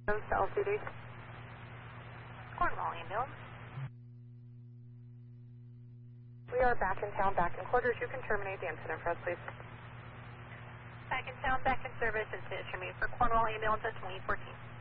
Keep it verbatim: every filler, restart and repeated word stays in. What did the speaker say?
Goes to L C D. Cornwall ambulance. We are back in town, back in quarters. You can terminate the incident for us, please. Back in town, back in service, incident terminated for Cornwall ambulance at twenty fourteen.